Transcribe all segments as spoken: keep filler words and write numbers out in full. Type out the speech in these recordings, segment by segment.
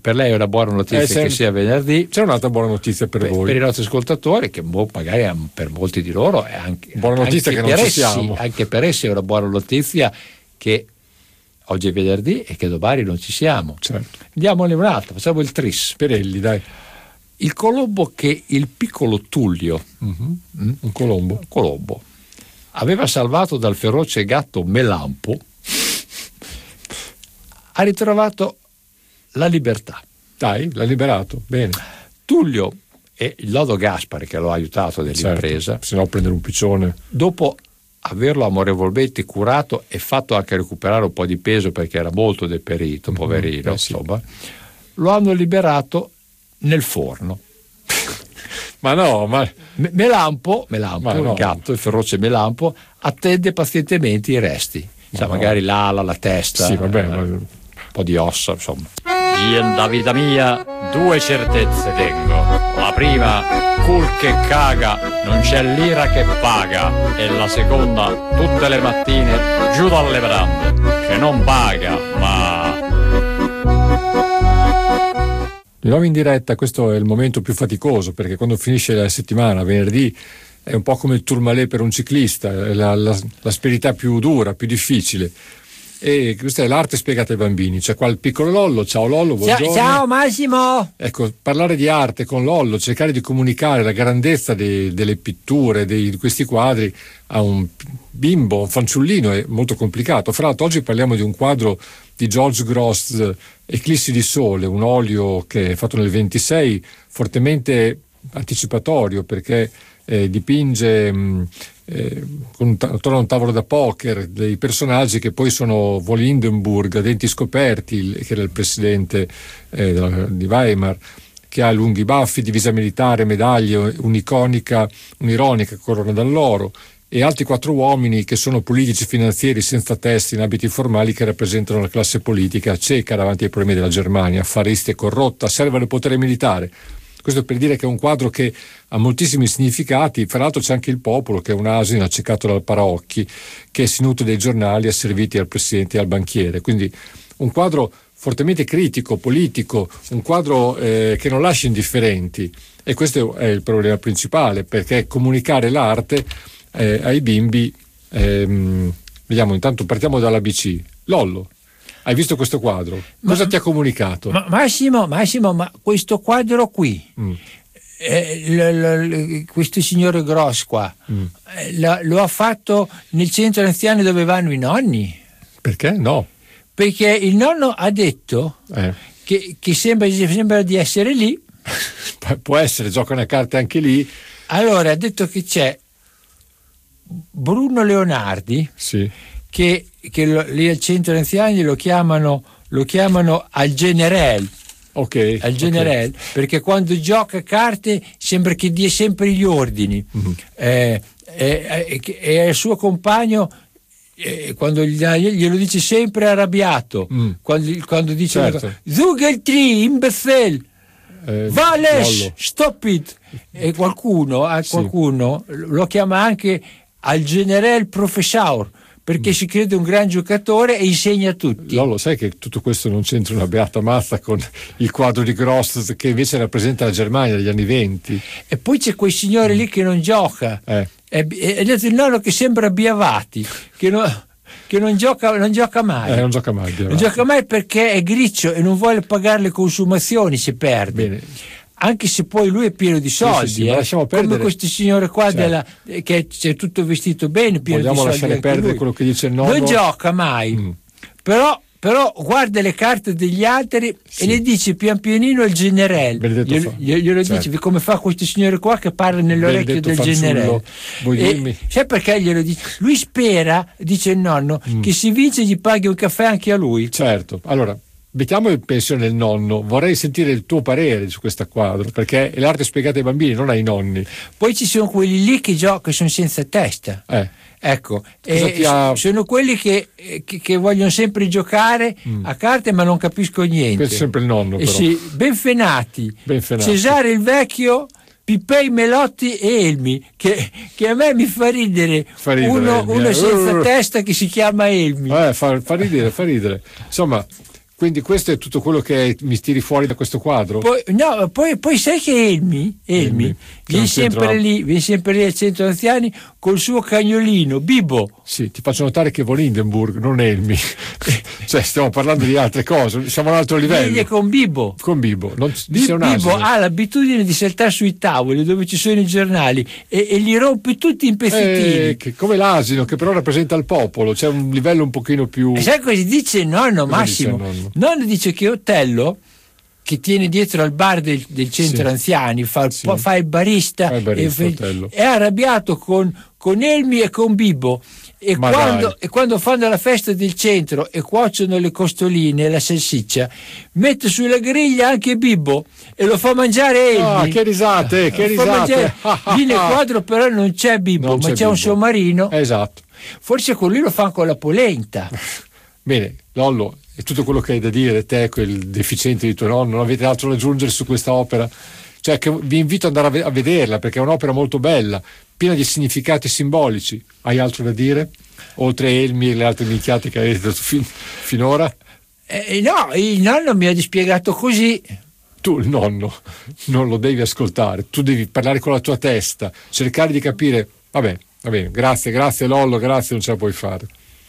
per lei è una buona notizia eh, se, che sia venerdì. C'è un'altra buona notizia per, per voi, per i nostri ascoltatori, che boh, magari per molti di loro è anche buona notizia anche che non per ci essi, siamo. Anche per essi è una buona notizia che oggi è venerdì e che domani non ci siamo. Certo. Andiamone un'altra, facciamo il tris. Perelli, dai. Il colombo che il piccolo Tullio, uh-huh. mm? un colombo, colombo aveva salvato dal feroce gatto Melampo, ha ritrovato la libertà. Dai, l'ha liberato, bene. Tullio e il lodo Gaspare, che lo ha aiutato nell'impresa, certo, se no prendere un piccione, dopo averlo amorevolmente curato e fatto anche recuperare un po' di peso perché era molto deperito, mm-hmm, poverino, eh sì. insomma, lo hanno liberato nel forno. Ma no, ma Melampo, Melampo ma il no. gatto, il feroce Melampo, attende pazientemente i resti, ma cioè, no. magari l'ala, la testa, sì, vabbè, eh, ma... un po' di ossa, insomma. Io da vita mia due certezze tengo. La prima, cul che caga, non c'è lira che paga. E la seconda, tutte le mattine giù dalle verande, che non paga, ma... Di nuovo in diretta, questo è il momento più faticoso, perché quando finisce la settimana, venerdì, è un po' come il Tourmalet per un ciclista, è la, la, l'asperità più dura, più difficile. E questa è l'arte spiegata ai bambini. C'è qua il piccolo Lollo. Ciao Lollo, buongiorno. Ciao Massimo. Ecco, parlare di arte con Lollo, cercare di comunicare la grandezza dei, delle pitture, dei, di questi quadri a un bimbo, un fanciullino, è molto complicato. Fra l'altro oggi parliamo di un quadro di George Grosz, Eclissi di Sole, un olio che è fatto nel ventisei, fortemente anticipatorio, perché eh, dipinge mh, eh, con, attorno a un tavolo da poker dei personaggi che poi sono von Hindenburg, a denti scoperti, il, che era il presidente eh, della, di Weimar, che ha lunghi baffi, divisa militare, medaglie, un'iconica, un'ironica corona d'alloro, e altri quattro uomini che sono politici finanzieri senza testa in abiti formali, che rappresentano la classe politica cieca davanti ai problemi della Germania, affaristi e corrotta, servono il potere militare. Questo per dire che è un quadro che ha moltissimi significati. Fra l'altro c'è anche il popolo, che è un asino accecato dal paraocchi, che si nutre dei giornali asserviti al presidente e al banchiere. Quindi un quadro fortemente critico, politico, un quadro eh, che non lascia indifferenti. E questo è il problema principale, perché comunicare l'arte eh, ai bimbi, ehm, vediamo, intanto partiamo dall'A B C. Lollo, hai visto questo quadro? Cosa ma, ti ha comunicato? Ma Massimo, Massimo, ma questo quadro qui, mm. eh, l, l, questo signore Grosz qua, mm. eh, lo, lo ha fatto nel centro anziani dove vanno i nonni? Perché? No. Perché il nonno ha detto eh. che, che sembra, sembra di essere lì. Può essere, giocano a carte anche lì. Allora ha detto che c'è Bruno Leonardi, sì. che, che lo, lì al centro anziani lo chiamano, lo chiamano al generale. Ok. Al generale, okay. Perché quando gioca a carte sembra che dia sempre gli ordini. Mm-hmm. eh, e eh, eh, il suo compagno, eh, quando glielo dice sempre arrabbiato, mm. quando, quando dice certo. Zugeltri, imbecille, eh, Vales, stop it, e qualcuno, eh, qualcuno sì. lo chiama anche al generale professor, perché mm. si crede un gran giocatore e insegna a tutti. Lolo, sai che tutto questo non c'entra una beata mazza con il quadro di Grosz, che invece rappresenta la Germania degli anni venti. E poi c'è quel signore mm. lì che non gioca, eh. è, è, è il nonno che sembra Biavati, che non, che non gioca, non gioca mai. Eh, non gioca mai Biavati. Non gioca mai perché è griccio e non vuole pagare le consumazioni se perde. Bene. Anche se poi lui è pieno di soldi, sì, sì, sì, eh. lasciamo perdere. Come questo signore qua, certo. della, che è tutto vestito bene, pieno vogliamo di soldi. Vogliamo lasciare perdere lui. quello che dice il nonno. Non gioca mai, mm. però, però guarda le carte degli altri sì. e le dice pian pianino al generale. Glielo, glielo certo. dice come fa questo signore qua che parla nell'orecchio del generale. E, sai perché glielo dice? Lui spera, dice il nonno, mm. che se vince gli paghi un caffè anche a lui. Certo, allora mettiamo in pensione il nonno, vorrei sentire il tuo parere su questo quadro, perché è l'arte spiegata ai bambini, non ai nonni. Poi ci sono quelli lì che giocano, che sono senza testa. Eh. Ecco, e ha... sono quelli che, che, che vogliono sempre giocare mm. a carte ma non capisco niente. Questo è sempre il nonno, però. Eh sì, Benfenati, Benfenati, Cesare il Vecchio, Pippei, Melotti e Elmi, che, che a me mi fa ridere, fa ridere uno, uno senza uh. testa che si chiama Elmi. Eh, fa, fa ridere, fa ridere. Insomma, Quindi questo è tutto quello che mi tiri fuori da questo quadro? Poi, no, poi, poi sai che Elmi, Elmi, Elmi viene, sempre lì, viene sempre lì al centro anziani col suo cagnolino, Bibo. Sì, ti faccio notare che von Hindenburg, non Elmi. Cioè stiamo parlando di altre cose, siamo a un altro livello. Viene con Bibo. Con Bibo. Non, Bibo, Bibo ha l'abitudine di saltare sui tavoli dove ci sono i giornali e, e li rompe tutti in pezzettini. Eh, che, come l'asino, che però rappresenta il popolo, c'è un livello un pochino più... E sai cosa dice il nonno, cosa Massimo? Dice il nonno? Nonno dice che Otello, che tiene dietro al bar del, del centro sì. anziani, fa il, sì. fa il barista, fa il barista e, è arrabbiato con, con Elmi e con Bibo. E quando, e quando fanno la festa del centro e cuociono le costoline e la salsiccia, mette sulla griglia anche Bibbo e lo fa mangiare Elmi. Ah, che risate, che risate. Lì nel quadro però non c'è Bibbo, non ma c'è, c'è un sommarino. Esatto. Forse con lui lo fanno con la polenta. Bene, Lollo, è tutto quello che hai da dire, te, quel deficiente di tuo nonno, non avete altro da aggiungere su questa opera? Cioè, che vi invito ad andare a vederla perché è un'opera molto bella, piena di significati simbolici. Hai altro da dire? Oltre a Elmi e le altre minchiate che hai detto fin, finora? Eh, no, il nonno mi ha dispiegato così. Tu il nonno non lo devi ascoltare, tu devi parlare con la tua testa, cercare di capire. Vabbè, va bene, grazie, grazie Lollo, grazie, non ce la puoi fare.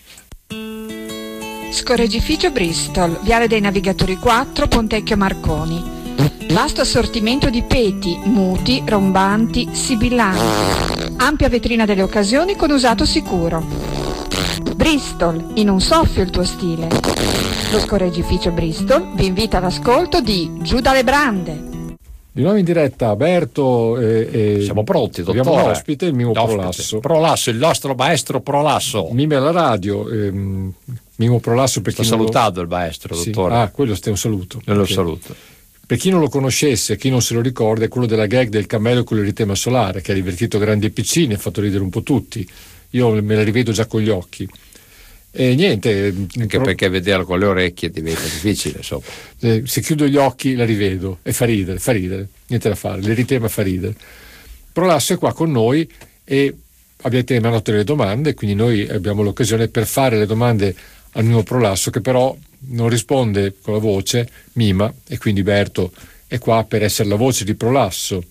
Scorreggificio Bristol, Viale dei Navigatori quattro, Pontecchio Marconi. Vasto assortimento di peti, muti, rombanti, sibillanti. Ampia vetrina delle occasioni con usato sicuro. Bristol, in un soffio il tuo stile. Lo scorreggificio Bristol vi invita all'ascolto di Giù dalle brande. Di nuovo in diretta Berto e, e siamo pronti, dottore. Abbiamo l'ospite, il Mimo L'ospite. Prolasso. Prolasso, il nostro maestro Prolasso. Mime alla radio, ehm, Mimo Prolasso per Sto chi salutato lo... il maestro, sì. dottore. Ah, quello è un saluto. Io lo okay. saluto. Per chi non lo conoscesse, chi non se lo ricorda, è quello della gag del cammello con l'eritema solare, che ha divertito grandi e piccini, ha fatto ridere un po' tutti. Io me la rivedo già con gli occhi. E niente. Anche pro... perché vederlo con le orecchie diventa difficile, insomma. Eh, se chiudo gli occhi la rivedo e fa ridere, fa ridere, niente da fare, l'eritema fa ridere. Prolasso è qua con noi e avete mandato delle domande, quindi noi abbiamo l'occasione per fare le domande al Mimo Prolasso, che però non risponde con la voce, mima, e quindi Berto è qua per essere la voce di Prolasso.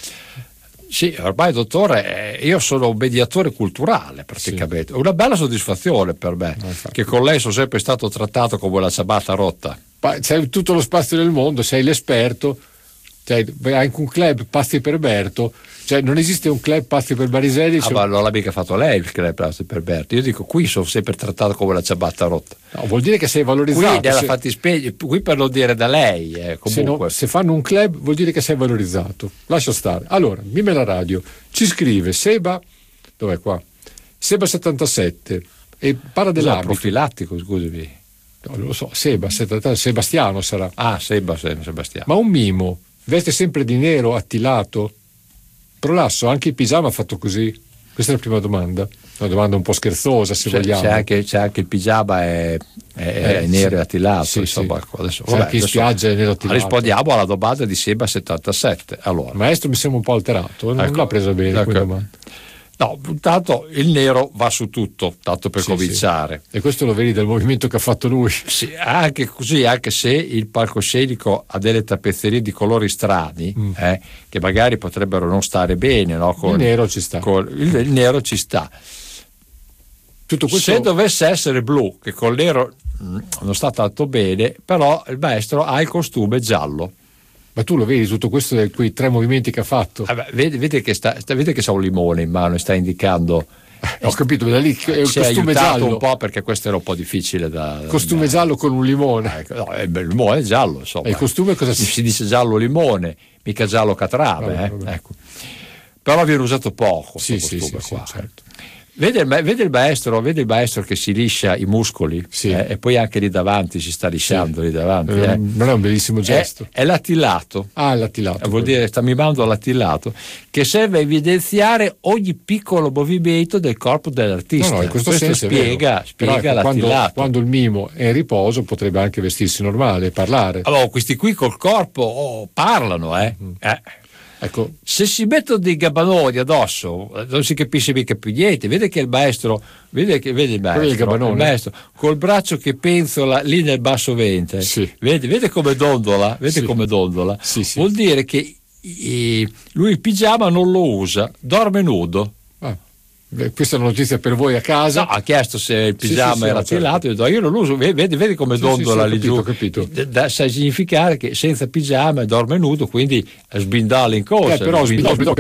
Sì, ormai dottore, io sono un mediatore culturale praticamente, sì. Una bella soddisfazione per me, no, che con lei sono sempre stato trattato come la ciabatta rotta. Ma c'hai tutto lo spazio del mondo, sei l'esperto, cioè, hai anche un club Pazzi per Berto, cioè non esiste un club Pazzi per Bariselli. Ah, ma non l'ha mica fatto lei il club Pazzi per Berto, io dico qui sono sempre trattato come la ciabatta rotta. No, vuol dire che sei valorizzato. Qui nella se... fattispecie, qui per non dire da lei, eh, comunque. Se, no, se fanno un club vuol dire che sei valorizzato, lascia stare. Allora, Mime la radio, ci scrive Seba, dov'è qua? Seba settantasette e parla dell'abito. Profilattico, scusami. No, non lo so, Seba settantasette, Sebastiano sarà. Ah, Seba, Sebastiano. Ma un mimo veste sempre di nero attilato? Prolasso, anche il pigiama ha fatto così? Questa è la prima domanda, una domanda un po' scherzosa se c'è, vogliamo. C'è anche, c'è anche il pigiama è, è, eh, è nero e sì, attilato, sì, insomma. Sì. Adesso, vabbè, anche in spiaggia è nero attilato. Rispondiamo alla domanda di Seba settantasette. Allora. Maestro mi sembra un po' alterato, non ecco, l'ha presa bene ecco. quella domanda. No, tanto il nero va su tutto, tanto per sì, cominciare. Sì. E questo lo vedi dal movimento che ha fatto lui. Sì, anche così, anche se il palcoscenico ha delle tappezzerie di colori strani, mm. eh, che magari potrebbero non stare bene. No? Con, il nero ci sta. Con, il, il nero ci sta. Tutto questo... Se dovesse essere blu, che col nero mh, non sta tanto bene, però il maestro ha il costume giallo. Ma tu lo vedi tutto questo da quei tre movimenti che ha fatto? Ah beh, vede, vede che sta, vede che c'ha un limone in mano e sta indicando. Eh, ho capito, da lì è un costume giallo. Un po' perché questo era un po' difficile da. Costume da, giallo con un limone. Ecco, no, il limone è giallo, insomma. E il costume cosa si... si dice giallo limone, mica giallo catrame, vabbè, eh? Vabbè. Ecco. Però viene usato poco. Sì, sì, sì, qua. sì, certo. Vede il, vede il maestro, vede il maestro che si liscia i muscoli, sì. eh, e poi anche lì davanti si sta lisciando, sì. lì davanti. Eh, eh. Non è un bellissimo gesto. È, è l'attillato. Ah, l'attillato. Eh, vuol dire sta mimando l'attillato, che serve a evidenziare ogni piccolo movimento del corpo dell'artista. No, no, in questo, questo senso spiega, spiega Però, ecco, l'attillato. Quando, quando il mimo è in riposo potrebbe anche vestirsi normale e parlare. Allora, questi qui col corpo oh, parlano, eh. Mm. eh. Ecco. Se si mettono dei gabanoni addosso non si capisce mica più niente. Vede che il maestro, vede che vede il maestro, il, il maestro col braccio che penzola lì nel basso ventre, sì. vede, vede come dondola, vede sì. come dondola. Sì, sì. Vuol dire che i, lui il pigiama non lo usa, dorme nudo. Ah. Questa è una notizia per voi a casa. No, ha chiesto se il pigiama sì, sì, era sì, telato, certo. Io non lo uso, vedi, vedi come sì, dondola sì, sì, lì capito, giù. Capito. Da, sa significare che senza pigiama dorme nudo, quindi sbindala in corsa. Eh, però sbindala,